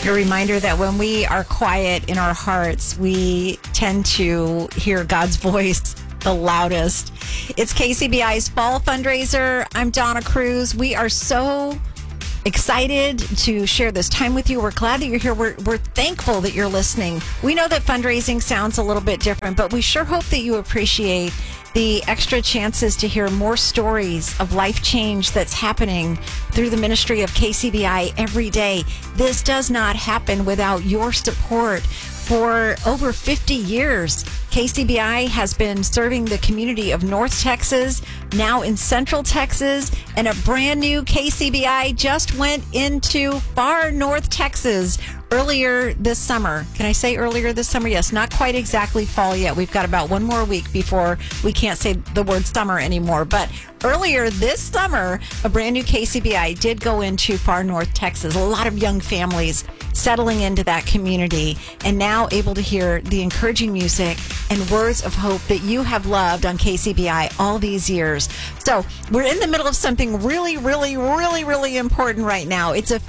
A reminder that when we are quiet in our hearts, we tend to hear God's voice the loudest. It's KCBI's Fall Fundraiser. I'm Donna Cruz. We are so excited to share this time with you. We're glad that you're here. We're thankful that you're listening. We know that fundraising sounds a little bit different, but we sure hope that you appreciate the extra chances to hear more stories of life change that's happening through the ministry of KCBI every day. This does not happen without your support. For over 50 years, KCBI has been serving the community of North Texas, now in Central Texas, and a brand new KCBI just went into far North Texas earlier this summer. Can I say earlier this summer? Yes, not quite exactly fall yet. We've got about one more week before we can't say the word summer anymore. But earlier this summer, a brand new KCBI did go into far North Texas. A lot of young families settling into that community and now able to hear the encouraging music and words of hope that you have loved on KCBI all these years. So we're in the middle of something really, really, really, really important right now. It's a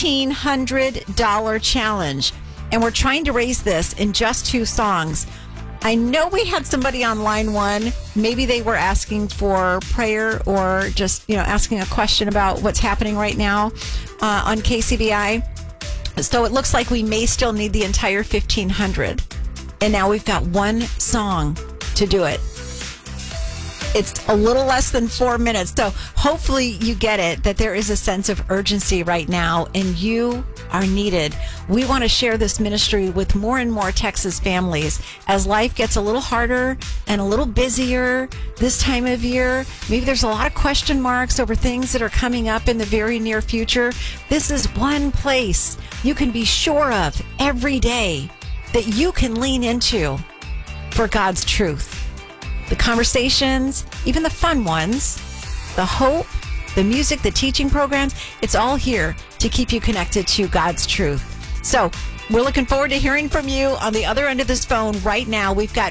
$1,500 challenge, and we're trying to raise this in just 2 songs. I know we had somebody on line 1. Maybe they were asking for prayer or just, asking a question about what's happening right now on KCBI. So it looks like we may still need the entire 1,500. And now we've got one song to do it. It's a little less than 4 minutes. So hopefully you get it, that there is a sense of urgency right now and you are needed. We want to share this ministry with more and more Texas families as life gets a little harder and a little busier this time of year. Maybe there's a lot of question marks over things that are coming up in the very near future. This is one place you can be sure of every day that you can lean into for God's truth. The conversations, even the fun ones, the hope, the music, the teaching programs, it's all here to keep you connected to God's truth. So we're looking forward to hearing from you on the other end of this phone right now. We've got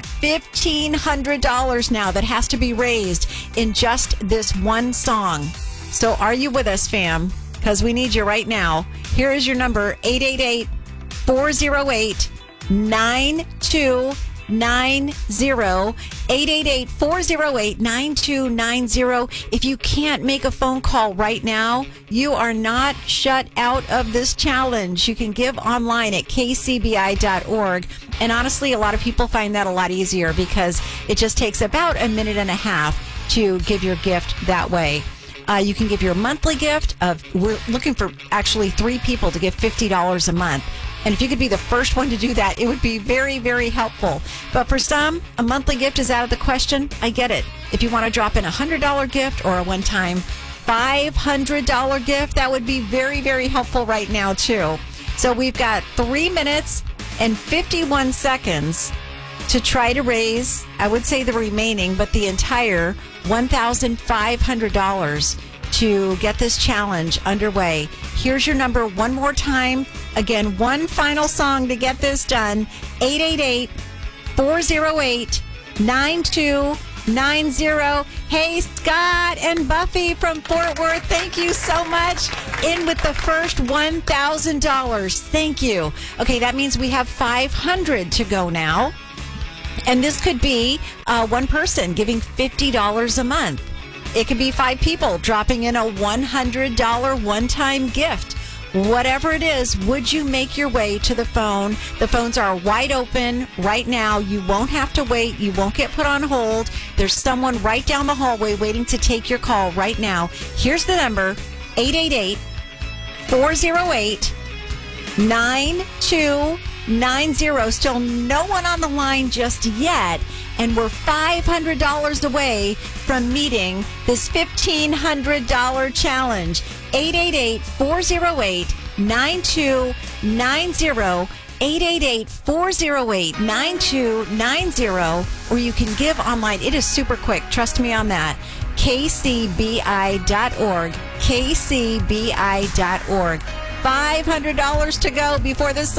$1,500 now that has to be raised in just this one song. So are you with us, fam? Because we need you right now. Here is your number, 888-408-9290. 888-408-9290. If you can't make a phone call right now, you are not shut out of this challenge. You can give online at kcbi.org. And honestly, a lot of people find that a lot easier because it just takes about a minute and a half to give your gift that way. You can give your monthly gift we're looking for actually 3 people to give $50 a month. And if you could be the first one to do that, it would be very, very helpful. But for some, a monthly gift is out of the question. I get it. If you want to drop in a $100 gift or a one-time $500 gift, that would be very, very helpful right now, too. So we've got 3 minutes and 51 seconds to try to raise, I would say the remaining, but the entire $1,500 to get this challenge underway. Here's your number one more time. Again, one final song to get this done. 888-408-9290. Hey, Scott and Buffy from Fort Worth, thank you so much. In with the first $1,000. Thank you. Okay, that means we have $500 to go now. And this could be one person giving $50 a month. It could be 5 people dropping in a $100 one-time gift. Whatever it is, would you make your way to the phone? The phones are wide open right now. You won't have to wait. You won't get put on hold. There's someone right down the hallway waiting to take your call right now. Here's the number, 888-408-9290. Still no one on the line just yet. And we're $500 away from meeting this $1,500 challenge. 888-408-9290. 888-408-9290. Or you can give online. It is super quick. Trust me on that. kcbi.org. kcbi.org. $500 to go before this